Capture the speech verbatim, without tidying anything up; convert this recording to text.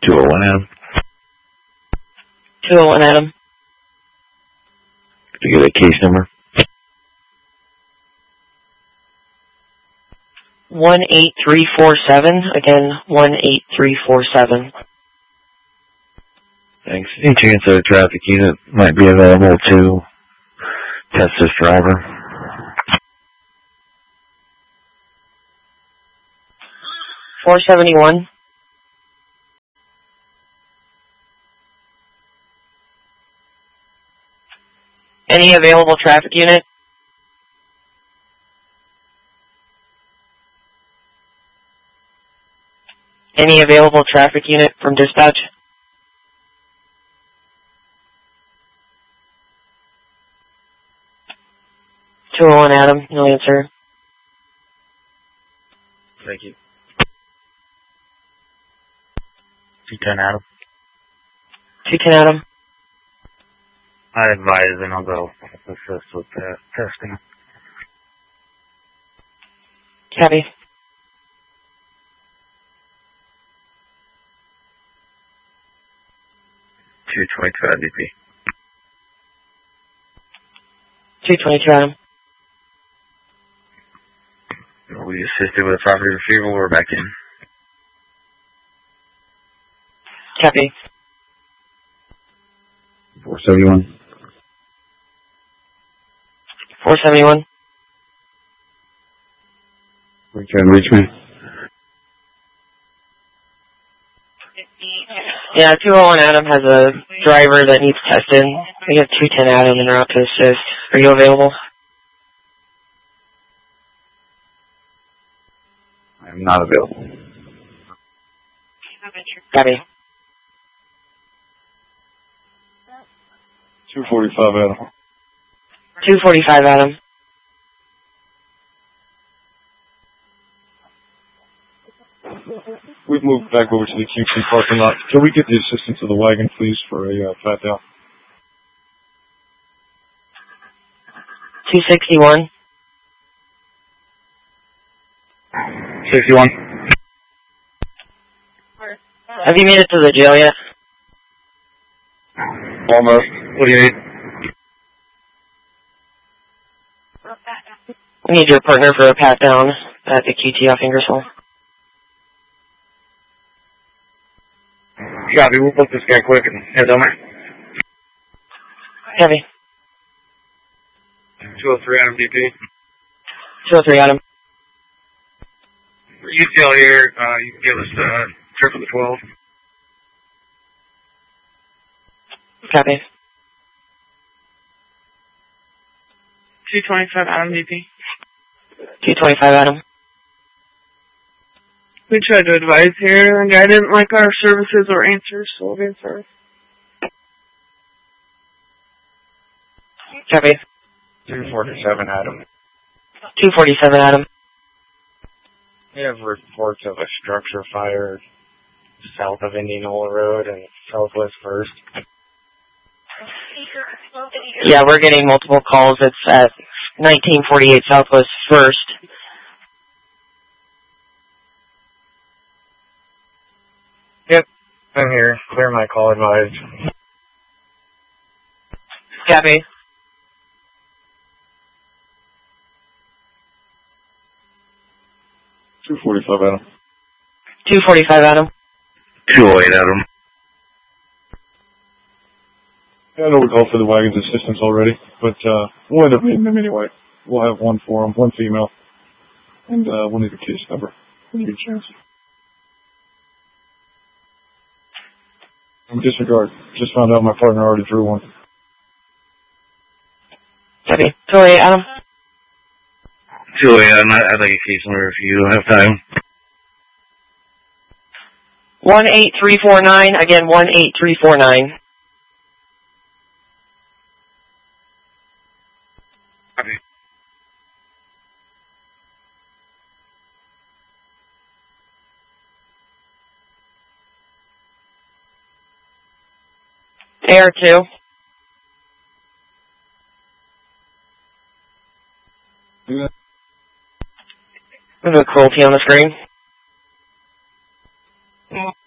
two oh one Adam. two oh one Adam. Could you get a case number? one eight three four seven. Again, one eight three four seven. Thanks. Any chance that a traffic unit might be available to test this driver? four seventy-one. Any available traffic unit? Any available traffic unit from dispatch? two oh one Adam, no answer. Thank you. two ten Adam. two ten Adam. I advise and I'll go assist with uh, testing. Copy. two twenty-two D P. two twenty-two Adam. We assisted with a property retrieval. We're back in. Copy. four seventy-one. four seventy-one. We can reach me. Yeah, two oh one Adam has a driver that needs tested. We have two ten Adam en route to assist. Are you available? I'm not available. Copy. two forty-five Adam. two forty-five Adam. We've moved back over to the Q T parking lot. Can we get the assistance of the wagon, please, for a uh, pat down? two sixty-one. sixty-one. Have you made it to the jail yet? Almost. What do you need? We need your partner for a pat down at the Q T off Ingersoll. Copy. We'll book this guy quick and head on it. Heavy. two oh three Adam D P. two oh three Adam. For you still here, uh, you can give us uh, triple the twelve. Copy. two twenty-five Adam D P. two twenty-five Adam. We tried to advise here, and the guy didn't like our services or answers, so we'll get service. Copy. two forty-seven Adam. two forty-seven Adam. We have reports of a structure fire south of Indianola Road and Southwest First. Yeah, we're getting multiple calls. It's at nineteen forty-eight Southwest First. Yep, I'm here. Clear my call advised. Copy. two forty-five Adam. two forty-five Adam. two oh eight Adam. Yeah, I know we called for the wagon's assistance already, but uh, we'll end up meeting them anyway. We'll have one for them, one female, and uh, we'll need a case number. We'll need a chance. In disregard, just found out my partner already drew one. Copy. two oh eight Adam. two oh eight Adam. I'd like a case number if you don't have time. one eight three four nine. Again, one eight three four nine. Copy. A R two. Yeah. There's a cruelty on the screen.